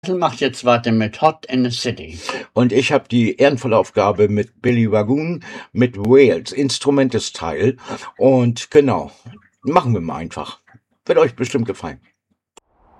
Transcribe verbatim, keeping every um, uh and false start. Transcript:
macht jetzt weiter mit Hot in the City. Und ich habe die ehrenvolle Aufgabe mit Billy Wagoon, mit Wales, Instrumentesteil. Und genau, machen wir mal einfach. Wird euch bestimmt gefallen.